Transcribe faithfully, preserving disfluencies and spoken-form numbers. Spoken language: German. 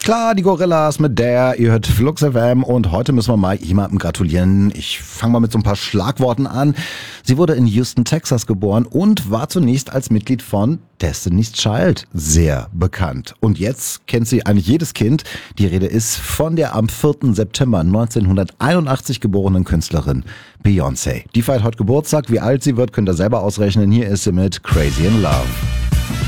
Klar, die Gorillas mit der, ihr hört Flux F M und heute müssen wir mal jemandem gratulieren. Ich fange mal mit so ein paar Schlagworten an. Sie wurde in Houston, Texas geboren und war zunächst als Mitglied von Destiny's Child sehr bekannt. Und jetzt kennt sie eigentlich jedes Kind. Die Rede ist von der am vierten September neunzehnhunderteinundachtzig geborenen Künstlerin Beyoncé. Die feiert heute Geburtstag. Wie alt sie wird, könnt ihr selber ausrechnen. Hier ist sie mit Crazy in Love.